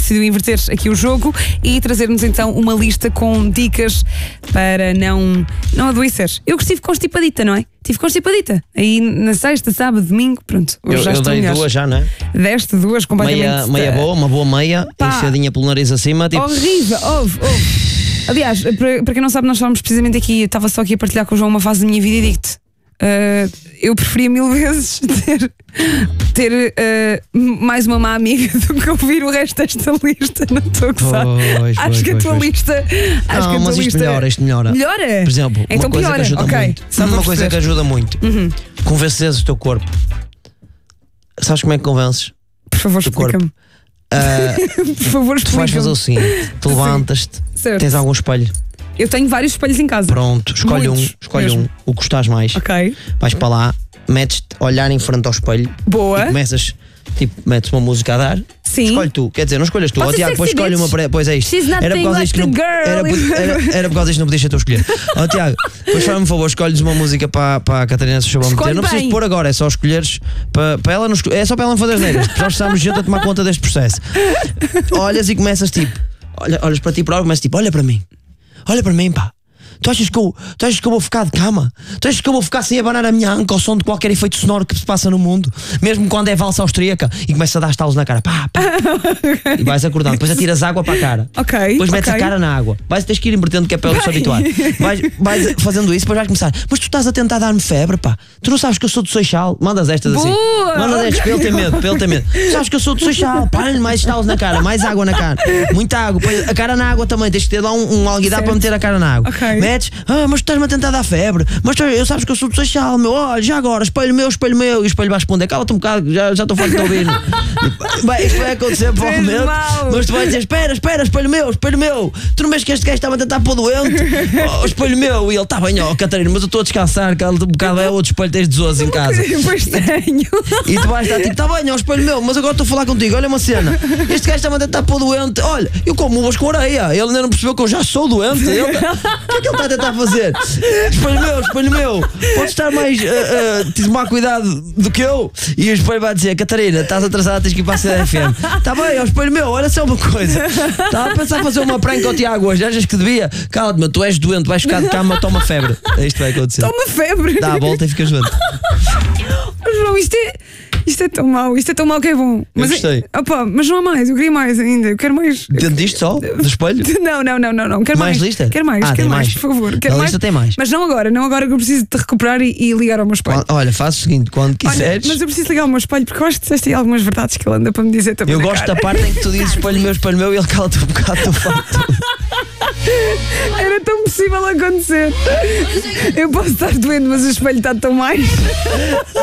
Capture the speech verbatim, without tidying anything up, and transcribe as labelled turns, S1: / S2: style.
S1: decidiu inverter aqui o jogo e trazer-nos então uma lista com dicas para não, não adoecer. Eu que estive constipadita, não é? Estive constipadita. Aí na sexta, sábado, domingo, pronto. Hoje
S2: Eu,
S1: já
S2: eu
S1: estou
S2: dei
S1: melhor.
S2: duas já, não é?
S1: Deste duas completamente.
S2: Meia, meia boa, uma boa meia,
S1: Pá.
S2: enfiadinha pelo nariz acima. Tipo,
S1: Horrível, ouve, ouve. Aliás, para, para quem não sabe, nós estávamos precisamente aqui, eu estava só aqui a partilhar com o João uma fase da minha vida e digo-te. Uh, eu preferia mil vezes ter, ter uh, mais uma má amiga do que ouvir o resto desta lista. Não estou a gozar.
S2: Pois,
S1: Acho
S2: pois,
S1: que a
S2: pois,
S1: tua
S2: pois.
S1: lista. Acho
S2: não,
S1: que a tua
S2: mas isto
S1: lista
S2: melhora, isto melhora.
S1: Melhora?
S2: Por exemplo,
S1: então
S2: uma coisa
S1: piora.
S2: que ajuda
S1: Ok,
S2: muito.
S1: só para
S2: Uma coisa
S1: perceber.
S2: que ajuda muito.
S1: Uhum.
S2: Convences o teu corpo. Sabes como é que convences?
S1: Por favor,
S2: Do corpo.
S1: explica-me.
S2: Uh,
S1: Por favor,
S2: tu vais fazer o
S1: explica-me.
S2: seguinte: tu levantas-te,
S1: Certo.
S2: tens algum espelho.
S1: Eu tenho vários espelhos em casa.
S2: Pronto, escolhe
S1: Muitos,
S2: um, escolhe
S1: mesmo.
S2: um, o que gostas mais.
S1: Ok.
S2: Vais para lá, metes-te a olhar em frente ao espelho.
S1: Boa.
S2: E começas, tipo, metes uma música a dar.
S1: Sim.
S2: Escolhe tu, quer dizer, não escolhas tu.
S1: Pode
S2: Ó,
S1: ser
S2: Tiago, depois
S1: sexy
S2: escolhe
S1: bitch.
S2: uma. Para... Pois é isto.
S1: She's nothing
S2: Era por causa
S1: like
S2: disto que não.
S1: the girl.
S2: Era, por- era, era por causa disto que não podias ser tu a escolher. Ó, Tiago, depois faz-me um favor, escolhes uma música para, para a Catarina se meter.
S1: Escolhe
S2: Não precisas
S1: bem.
S2: pôr agora, é só escolheres para, para ela não esco- é só para ela não fazer as neiras. Nós estamos juntos a tomar conta deste processo. Olhas e começas tipo, olha, olhas para ti próprio e começas tipo, olha para mim, olha para mim, pá. Tu achas, que eu, tu achas que eu vou ficar de cama? Tu achas que eu vou ficar sem abanar a minha anca ao som de qualquer efeito sonoro que se passa no mundo? Mesmo quando é valsa austríaca e começa a dar estalos na cara, pá, pá. E vais acordando, depois atiras água para a cara.
S1: Ok.
S2: Depois metes
S1: ok.
S2: a cara na água. Vais ter que ir invertendo que é para ele se habituar. Vais, vais fazendo isso, depois vais começar. Mas tu estás a tentar dar-me febre, pá. Tu não sabes que eu sou do Seixal. Mandas estas assim.
S1: Boa,
S2: Mandas estas
S1: ok.
S2: para ele ter medo, para ele ter medo. Tu sabes que eu sou do Seixal. Pá, mais estalos na cara, mais água na cara. Muita água. Põe a cara na água também. Tens que ter lá um, um alguidar
S1: Certo.
S2: para meter a cara na água.
S1: Ok.
S2: Metes, ah, mas tu estás-me a tentar dar febre. Mas tu, eu sabes que eu sou do Seixal, meu. Olha, já agora, espelho meu, espelho meu. E o espelho vai responder, cala-te um bocado, já, já estou farto de ouvir. E, bem, isto vai acontecer provavelmente.
S1: mau.
S2: Mas tu vais dizer, espera, espera, espelho meu, espelho meu. Tu não vês que este gajo estava a tentar pôr doente? Oh, espelho meu. E ele, está bem, ó, Catarina, mas eu estou a descansar, cala-te um bocado, é outro espelho, tens dezoito em casa.
S1: Pois tenho.
S2: E tu vais estar tipo, está bem, ó, espelho meu, mas agora estou a falar contigo, olha uma cena. Este gajo estava a tentar pôr doente. Olha, eu como uvas com areia. Ele ainda não percebeu que eu já sou doente. Ele, o que é que ele está a tentar fazer? Espelho meu, espelho meu, podes estar mais, uh, uh, tens de tomar cuidado do que eu. E o espelho vai dizer, Catarina, estás atrasada, tens que ir para a C D F M. Está bem, ó, espelho meu, olha só uma coisa. Estava a pensar fazer uma prank ao Tiago hoje, achas que devia? Cala-te, meu, tu és doente, vais ficar de cama, toma febre. É isto que vai acontecer.
S1: Toma febre.
S2: Dá a volta e ficas doente.
S1: João, isto é, isto é tão mau, isto é tão mau que é bom. Mas,
S2: gostei.
S1: É, opa, mas não há mais, eu queria mais ainda. Eu quero mais.
S2: Dentro disto só? Do espelho?
S1: Não, não, não, não, não. Quero
S2: Mais
S1: mais.
S2: lista?
S1: Quero mais,
S2: Ah,
S1: quero
S2: tem
S1: mais,
S2: mais.
S1: por favor. Quero
S2: Na
S1: mais.
S2: lista tem mais.
S1: Mas não agora, não agora que eu preciso de recuperar e, e ligar ao meu espelho.
S2: Olha, faz o seguinte, quando
S1: Olha,
S2: quiseres.
S1: mas eu preciso ligar ao meu espelho porque eu acho que disseste aí algumas verdades que ele anda para me dizer também.
S2: Eu
S1: na
S2: gosto
S1: cara.
S2: da parte em que tu dizes espelho meu, espelho meu e ele cala-te um bocado, estou farto.
S1: Era tão possível acontecer. Eu posso estar doente, mas o espelho está tão mais.